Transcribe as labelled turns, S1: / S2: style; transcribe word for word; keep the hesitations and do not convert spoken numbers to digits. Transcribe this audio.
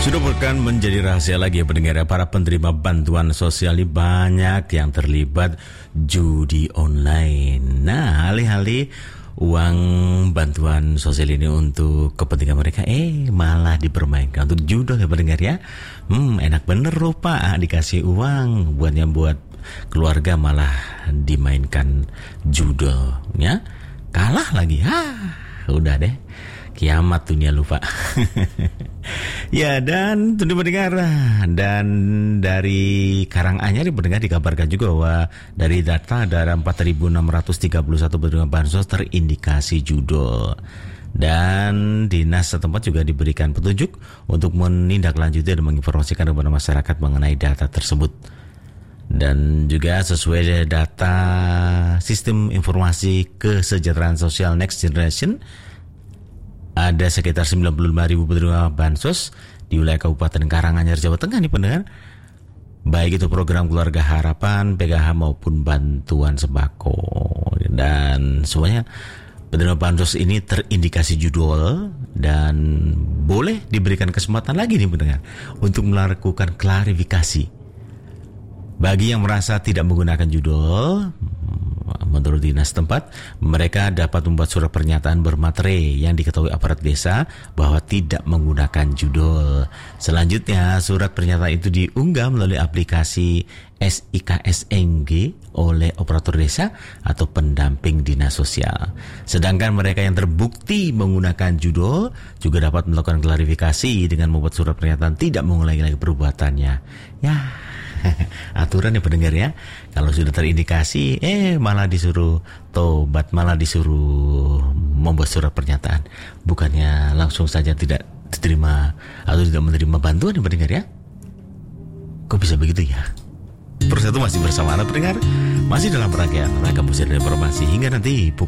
S1: Sudah bukan menjadi rahasia lagi ya pendengar, para penerima bantuan sosial ini banyak yang terlibat judi online. Nah, alih-alih uang bantuan sosial ini untuk kepentingan mereka, eh malah dipermainkan untuk judul ya pendengar ya. Hmm, enak bener rupa dikasih uang buatnya buat keluarga, malah dimainkan judulnya. Kalah lagi, ah udah deh. Kiamat dunia lupa. Ya, dan tentu mendengar, dan dari Karanganyar pendengar dikabarkan juga bahwa dari data ada empat ribu enam ratus tiga puluh satu penerima bansos terindikasi judul. Dan dinas setempat juga diberikan petunjuk untuk menindaklanjuti dan menginformasikan kepada masyarakat mengenai data tersebut. Dan juga sesuai data Sistem Informasi Kesejahteraan Sosial Next Generation, ada sekitar sembilan puluh lima ribu penerima bansos di wilayah Kabupaten Karanganyar, Jawa Tengah nih pendengar. Baik itu program Keluarga Harapan, P K H maupun bantuan sembako. Dan semuanya penerima bansos ini terindikasi judul dan boleh diberikan kesempatan lagi nih pendengar untuk melakukan klarifikasi. Bagi yang merasa tidak menggunakan judul, menurut dinas tempat, mereka dapat membuat surat pernyataan bermaterai yang diketahui aparat desa bahwa tidak menggunakan judul. Selanjutnya, surat pernyataan itu diunggah melalui aplikasi S I K S N G oleh operator desa atau pendamping dinas sosial. Sedangkan mereka yang terbukti menggunakan judul juga dapat melakukan klarifikasi dengan membuat surat pernyataan tidak mengulangi lagi perbuatannya. Ya, aturan ya pendengar ya. Kalau sudah terindikasi, eh malah disuruh tobat, malah disuruh membuat surat pernyataan, bukannya langsung saja tidak diterima atau tidak menerima bantuan ya pendengar ya. Kok bisa begitu ya? Persatu masih bersama Anda pendengar, masih dalam rangkaian Ragam Musik dan Informasi hingga nanti